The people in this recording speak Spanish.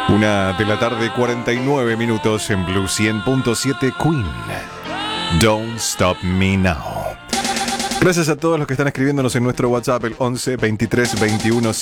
Una de la tarde, 49 minutos en Blue 100.7 Queen. Don't Stop Me Now. Gracias a todos los que están escribiéndonos en nuestro WhatsApp, el 11 23 21